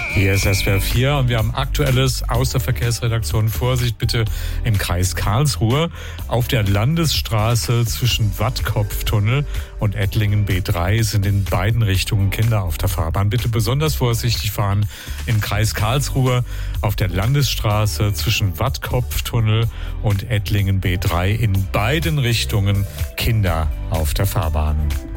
Hier ist SWR 4 und wir haben Aktuelles aus der Verkehrsredaktion. Vorsicht bitte im Kreis Karlsruhe. Auf der Landesstraße zwischen Wattkopftunnel und Ettlingen B3 sind in beiden Richtungen Kinder auf der Fahrbahn. Bitte besonders vorsichtig fahren im Kreis Karlsruhe. Auf der Landesstraße zwischen Wattkopftunnel und Ettlingen B3 in beiden Richtungen Kinder auf der Fahrbahn.